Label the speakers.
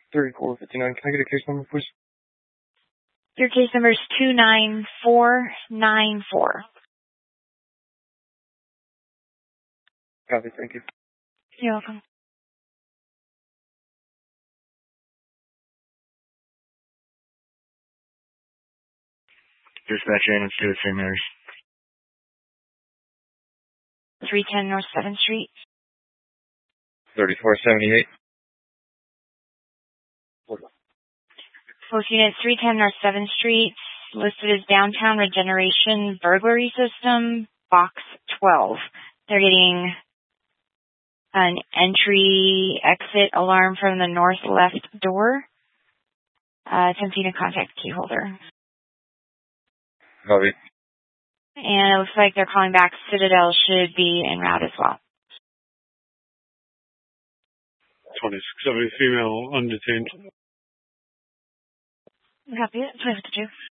Speaker 1: 3459. Can I get a case number, please?
Speaker 2: Your case number is 29494.
Speaker 1: Copy, thank you.
Speaker 2: You're welcome.
Speaker 3: Dispatch Adams to St. Mary's.
Speaker 2: 310 North 7th Street.
Speaker 1: 3478.
Speaker 2: Both units 310 North 7th Street, listed as Downtown Regeneration Burglary System, Box 12. They're getting an entry-exit alarm from the north left door, attempting to contact the key holder.
Speaker 1: Copy.
Speaker 2: And it looks like they're calling back. Citadel should be en route as well.
Speaker 4: 2670 female undetained.
Speaker 2: Copy it. 2652.